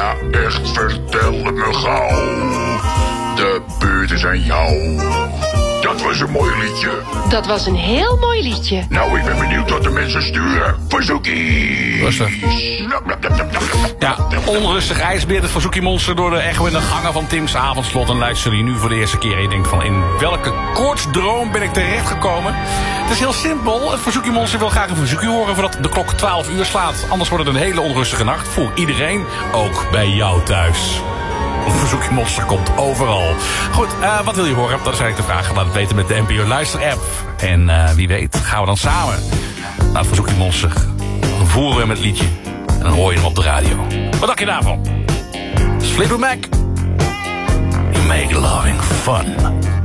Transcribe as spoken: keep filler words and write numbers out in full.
Ja, echt, vertel het me gauw. De beurt is aan jou. Dat was een mooi liedje. Dat was een heel mooi liedje. Nou, ik ben benieuwd wat de mensen sturen. Verzoekies. Rustig. Ja, onrustig ijsbeer, het verzoekiemonster door de echo in de gangen van Tim's avondslot. En luister je nu voor de eerste keer en je denkt van, in welke koortsdroom ben ik terechtgekomen? Het is heel simpel. Het verzoekiemonster wil graag een verzoekje horen voordat de klok twaalf uur slaat. Anders wordt het een hele onrustige nacht voor iedereen, ook bij jou thuis. Een verzoekiemonster komt overal. Goed, uh, wat wil je horen? Dat is eigenlijk de vraag. Laat het weten met de N P O Luister-app. En uh, wie weet gaan we dan samen naar het verzoekiemonster voeren we met het liedje. En dan hoor je hem op de radio. Wat dacht je daarvan? Fleetwood Mac. You make loving fun.